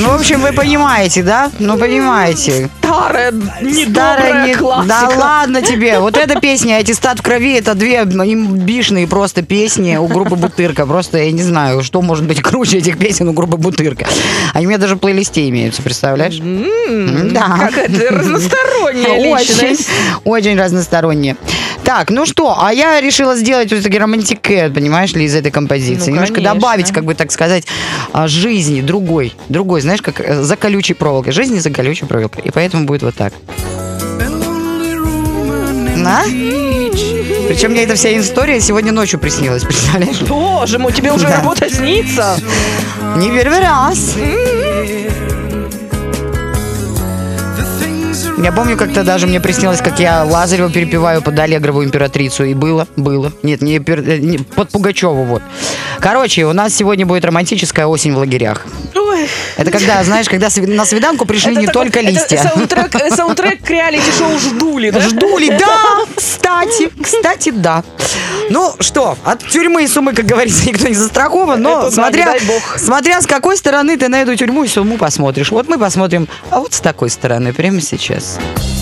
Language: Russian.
Ну, в общем, вы понимаете, да? Ну, понимаете. Старая, недобрая классика. Да ладно тебе. Вот эта песня «Аттестат в крови» — это две имбишные просто песни у группы «Бутырка». Просто я не знаю, что может быть круче этих песен у группы «Бутырка». Они у меня даже в плейлисте имеются, представляешь? Да. Какая-то разносторонняя личность. Очень разносторонняя. Так, ну что, а я решила сделать вот такой романтикет, понимаешь ли, из этой композиции. Ну, немножко конечно. добавить, как бы так сказать, жизни другой, знаешь, как за колючей проволокой. Жизни за колючей проволокой. И поэтому будет вот так. На? Причем мне эта вся история сегодня ночью приснилась, представляешь? Боже мой, тебе уже работа снится? Не первый раз. Я помню, как-то даже мне приснилось, как я Лазареву перепеваю под Аллегрову «Императрицу». И было. Нет, не под Пугачеву, вот. Короче, у нас сегодня будет романтическая осень в лагерях. Ой. Это когда, знаешь, когда на свиданку пришли не только листья. Это саундтрек к реалити-шоу «Ждули», да? Ждули, да! Кстати, да. Ну что, от тюрьмы и суммы, как говорится, никто не застрахован, но Это, да, не дай бог. смотря с какой стороны ты на эту тюрьму и сумму посмотришь. Вот мы посмотрим, а вот с такой стороны, прямо сейчас.